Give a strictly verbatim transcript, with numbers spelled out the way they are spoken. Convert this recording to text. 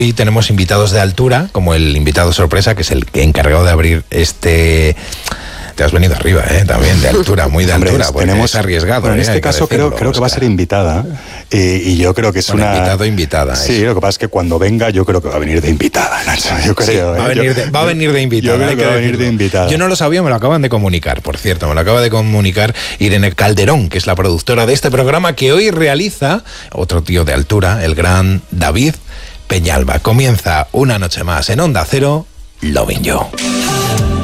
Y tenemos invitados de altura, como el invitado sorpresa, que es el encargado de abrir este... Te has venido arriba, ¿eh? También, de altura, muy de altura, porque tenemos, es arriesgado. Bueno, en ¿eh? este caso creo, creo que va a ser invitada, eh, y yo creo que es bueno, una... invitado invitada. Sí, eso. Lo que pasa es que cuando venga yo creo que va a venir de invitada, Nacho, yo creo. Sí, ¿eh? va, a venir de, va a venir de invitada. Yo creo que va a venir de invitada. Yo no lo sabía, me lo acaban de comunicar, por cierto, me lo acaba de comunicar Irene Calderón, que es la productora de este programa, que hoy realiza otro tío de altura, el gran David Peñalba. Comienza una noche más en Onda Cero, Lovin' You.